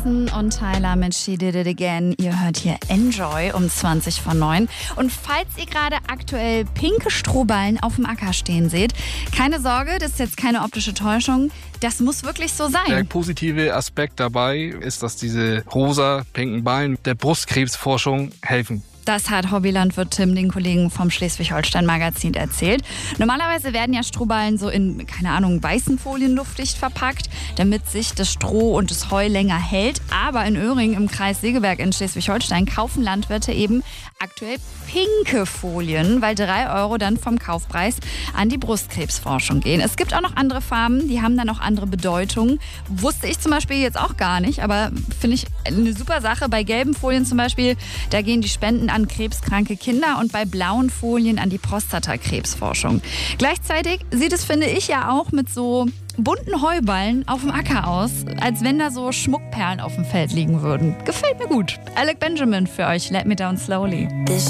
Mason und Tyler mit She Did It Again. Ihr hört hier Enjoy um 20:09. Und falls ihr gerade aktuell pinke Strohballen auf dem Acker stehen seht, keine Sorge, das ist jetzt keine optische Täuschung. Das muss wirklich so sein. Der positive Aspekt dabei ist, dass diese rosa, pinken Ballen der Brustkrebsforschung helfen. Das hat Hobbylandwirt Tim den Kollegen vom Schleswig-Holstein-Magazin erzählt. Normalerweise werden ja Strohballen so in, keine Ahnung, weißen Folien luftdicht verpackt, damit sich das Stroh und das Heu länger hält. Aber in Öhring im Kreis Segeberg in Schleswig-Holstein kaufen Landwirte eben aktuell pinke Folien, weil 3 Euro dann vom Kaufpreis an die Brustkrebsforschung gehen. Es gibt auch noch andere Farben, die haben dann auch andere Bedeutungen. Wusste ich zum Beispiel jetzt auch gar nicht, aber finde ich eine super Sache. Bei gelben Folien zum Beispiel, da gehen die Spenden an krebskranke Kinder und bei blauen Folien an die Prostatakrebsforschung. Gleichzeitig sieht es, finde ich, ja auch mit so bunten Heuballen auf dem Acker aus, als wenn da so Schmuckperlen auf dem Feld liegen würden. Gefällt mir gut. Alec Benjamin für euch, Let Me Down Slowly.